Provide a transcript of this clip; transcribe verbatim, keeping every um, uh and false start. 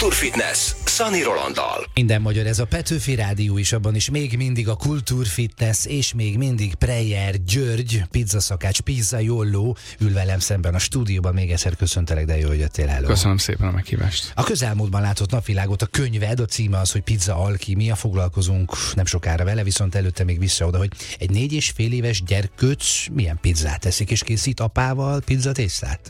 Kultúrfitness Szani Rolanddal. Minden magyar, ez a Petőfi Rádió is, abban is még mindig a Kultúrfitness, és még mindig Preyer György, pizzaszakács, pizzaioló ül velem szemben a stúdióban. Még egyszer köszöntelek, de jó, hogy jöttél elő. Köszönöm szépen a meghívást. A közelmúltban látott napvilágot a könyved, a címe az, hogy Pizza Alkímia, foglalkozunk nem sokára vele, viszont előtte még vissza oda, hogy egy négy és fél éves gyerkőc milyen pizzát teszik, és készít apával pizzatésztát?